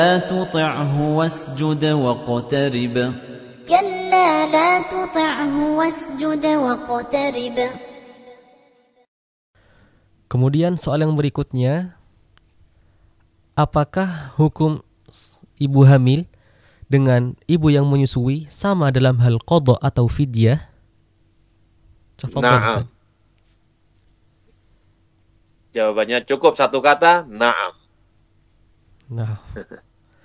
لا تطعه واسجد واقترب. كلا لا تطعه واسجد واقترب. Kemudian soal yang berikutnya, apakah hukum ibu hamil dengan ibu yang menyusui sama dalam hal qadha atau fidyah? Tafadhal, Ustaz. Jawabannya cukup satu kata, na'am. Nah,